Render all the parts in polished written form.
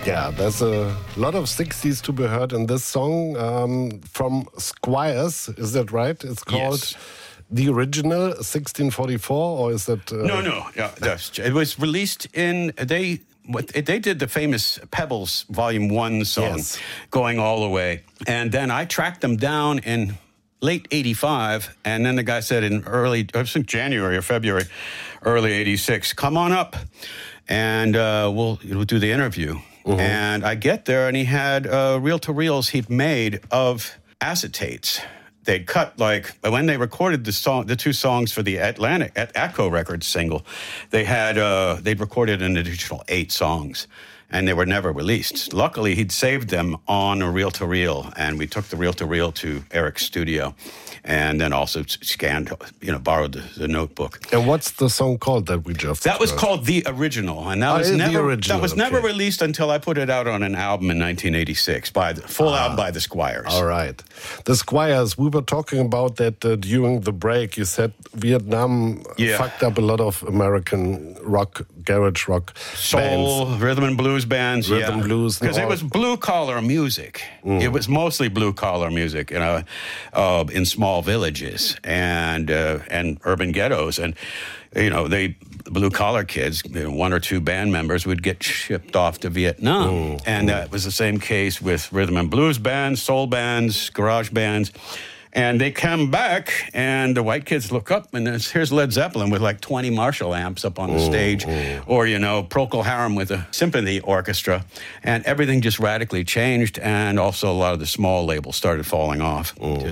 Yeah, there's a lot of 60s to be heard in this song from Squires. Is that right? It's called The Original 1644, or is that... No. Yeah, it was released in... They did the famous Pebbles Volume 1 song, Going All the Way. And then I tracked them down in late 85, and then the guy said in January or February, early 86, come on up, and we'll do the interview. Mm-hmm. And I get there, and he had reel-to-reels he'd made of acetates. They'd cut, when they recorded the two songs for the Atco Records single, they'd recorded an additional 8 songs, and they were never released. Luckily, he'd saved them on a reel-to-reel, and we took the reel-to-reel to Eric's studio, and then also borrowed the notebook. And what's the song called that we just That was called The Original, and that was never released until I put it out on an album in 1986, album by the Squires. All right. The Squires, we were talking about that during the break. You said Vietnam fucked up a lot of American rock, garage rock soul, bands. Rhythm and blues bands, blues. Because it was blue-collar music. Mm. It was mostly blue-collar music, in small villages and urban ghettos. And, the blue-collar kids, 1 or 2 band members would get shipped off to Vietnam. And that was the same case with rhythm and blues bands, soul bands, garage bands. And they come back, and the white kids look up, and here's Led Zeppelin with 20 Marshall amps up on the stage, or, Procol Harum with a symphony orchestra. And everything just radically changed, and also a lot of the small labels started falling off.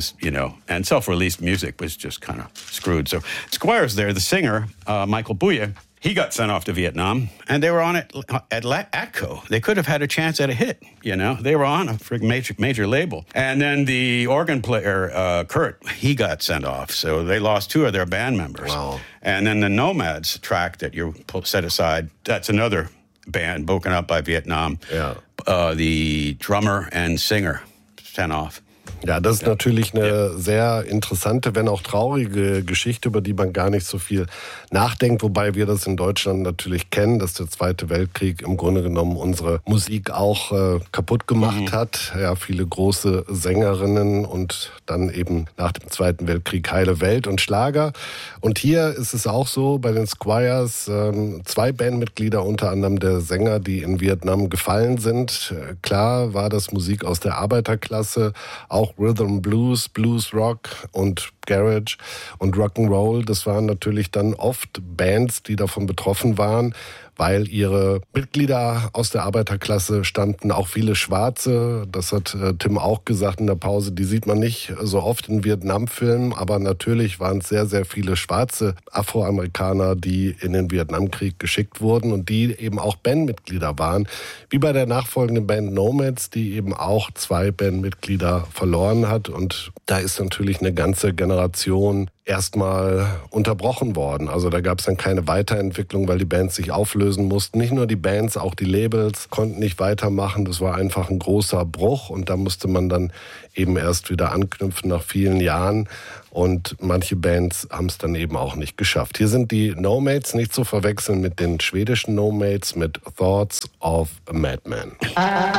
And self-released music was just kind of screwed. So Squires there, the singer, Michael Bublé, he got sent off to Vietnam, and they were on it at Atco. They could have had a chance at a hit, They were on a major label. And then the organ player, Kurt, he got sent off. So they lost 2 of their band members. Wow. And then the Nomads track that you set aside, that's another band broken up by Vietnam. Yeah. The drummer and singer sent off. Ja, das ist natürlich eine sehr interessante, wenn auch traurige Geschichte, über die man gar nicht so viel nachdenkt, wobei wir das in Deutschland natürlich kennen, dass der Zweite Weltkrieg im Grunde genommen unsere Musik auch kaputt gemacht hat. Ja, viele große Sängerinnen und dann eben nach dem Zweiten Weltkrieg heile Welt und Schlager. Und hier ist es auch so, bei den Squires, 2 Bandmitglieder, unter anderem der Sänger, die in Vietnam gefallen sind. Klar war das Musik aus der Arbeiterklasse, auch Rhythm Blues, Blues Rock und Garage und Rock'n'Roll. Das waren natürlich dann oft Bands, die davon betroffen waren, weil ihre Mitglieder aus der Arbeiterklasse standen, auch viele Schwarze. Das hat Tim auch gesagt in der Pause. Die sieht man nicht so oft in Vietnam-Filmen, aber natürlich waren es sehr, sehr viele schwarze Afroamerikaner, die in den Vietnamkrieg geschickt wurden und die eben auch Bandmitglieder waren. Wie bei der nachfolgenden Band Nomads, die eben auch 2 Bandmitglieder verloren hat. Und da ist natürlich eine ganze Generation erstmal unterbrochen worden. Also da gab es dann keine Weiterentwicklung, weil die Bands sich auflösen mussten. Nicht nur die Bands, auch die Labels konnten nicht weitermachen. Das war einfach ein großer Bruch und da musste man dann eben erst wieder anknüpfen nach vielen Jahren. Und manche Bands haben es dann eben auch nicht geschafft. Hier sind die Nomads, nicht zu verwechseln mit den schwedischen Nomads, mit Thoughts of a Madman.